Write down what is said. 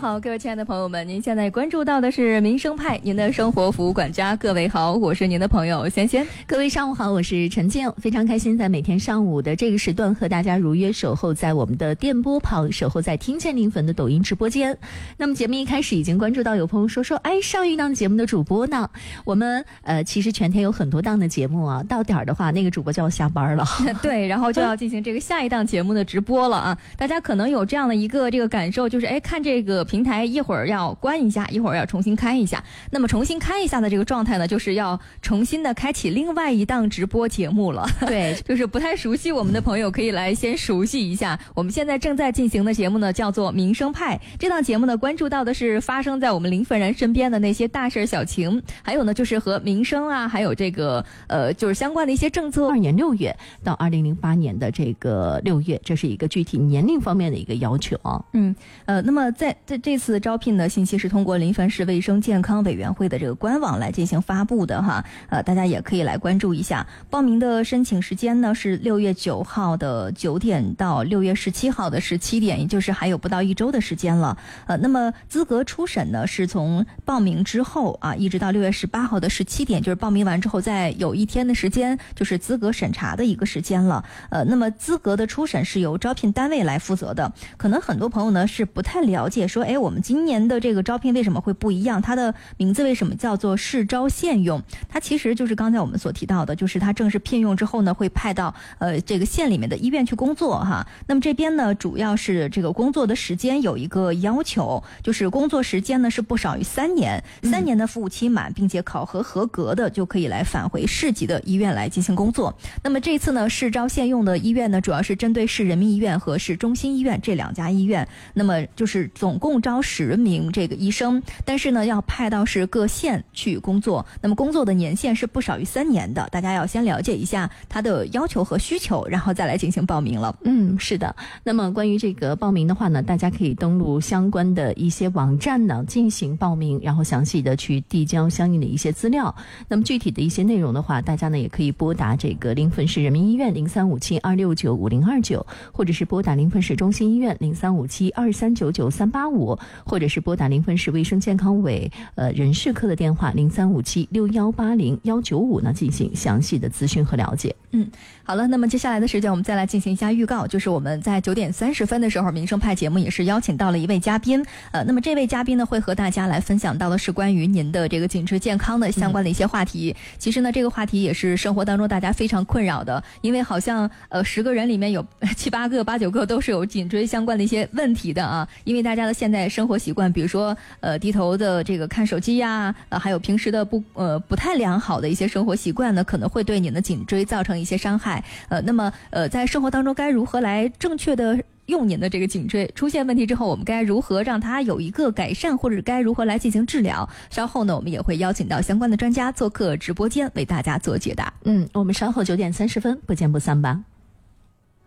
好，各位亲爱的朋友们，您现在关注到的是民生派，您的生活服务管家。各位好，我是您的朋友仙仙。 各位上午好，我是陈静，非常开心在每天上午的这个时段和大家如约守候在我们的电波旁，守候在听见临粉的抖音直播间。那么节目一开始已经关注到有朋友说，上一档节目的主播呢？我们其实全天有很多档的节目啊，到点儿的话，那个主播就要下班了。 对，然后就要进行这个下一档节目的直播了啊！大家可能有这样的一个这个感受，就是看这个平台一会儿要关一下，一会儿要重新开一下。那么重新开一下的这个状态呢，就是要重新的开启另外一档直播节目了。 对， 就是不太熟悉我们的朋友可以来先熟悉一下。我们现在正在进行的节目呢，叫做民生派。这档节目呢，关注到的是发生在我们临粉人身边的那些大事小情，还有呢就是和民生啊，还有这个就是相关的一些政策。 2022年6月到2008年的这个6月，这是一个具体年龄方面的一个要求啊。 那么在这次招聘的信息是通过临汾市卫生健康委员会的这个官网来进行发布的哈，大家也可以来关注一下。报名的申请时间呢是6月9号的9点到6月17号的17点，也就是还有不到1周的时间了。那么资格初审呢是从报名之后啊，一直到6月18号的17点，就是报名完之后再有1天的时间，就是资格审查的一个时间了。那么资格的初审是由招聘单位来负责的。可能很多朋友呢是不太了解说，我们今年的这个招聘为什么会不一样？它的名字为什么叫做市招现用？它其实就是刚才我们所提到的，就是它正式聘用之后呢，会派到这个县里面的医院去工作哈。那么这边呢，主要是这个工作的时间有一个要求，就是工作时间呢是不少于3年，3年的服务期满，并且考核合格的就可以来返回市级的医院来进行工作。那么这次呢，市招现用的医院呢，主要是针对市人民医院和市中心医院这2家医院。那么就是总共招10名这个医生，但是呢要派到是各县去工作，那么工作的年限是不少于3年的，大家要先了解一下它的要求和需求，然后再来进行报名了。 是的。那么关于这个报名的话呢，大家可以登录相关的一些网站呢进行报名，然后详细的去递交相应的一些资料。那么具体的一些内容的话，大家呢也可以拨打这个临汾市人民医院0357-269-5029，或者是拨打临汾市中心医院0357-2399-385，或者是拨打临汾市卫生健康委人事科的电话0357-6180-195呢进行详细的咨询和了解。 好了，那么接下来的时间我们再来进行一下预告，就是我们在9点30分的时候，民生派节目也是邀请到了一位嘉宾，那么这位嘉宾呢会和大家来分享到的是关于您的这个颈椎健康的相关的一些话题。其实呢这个话题也是生活当中大家非常困扰的，因为好像10个人里面有7、8个、8、9个都是有颈椎相关的一些问题的啊，因为大家的现在生活习惯，比如说低头的这个看手机呀，还有平时的不太良好的一些生活习惯呢，可能会对您的颈椎造成一些伤害。那么在生活当中该如何来正确的用您的这个颈椎？出现问题之后，我们该如何让它有一个改善，或者该如何来进行治疗？稍后呢，我们也会邀请到相关的专家做客直播间，为大家做解答。 我们稍后9点30分不见不散吧。